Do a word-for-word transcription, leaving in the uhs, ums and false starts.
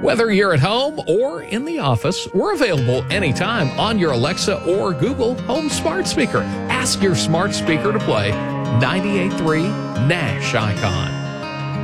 Whether you're at home or in the office, we're available anytime on your Alexa or Google Home smart speaker. Ask your smart speaker to play ninety-eight point three Nash Icon.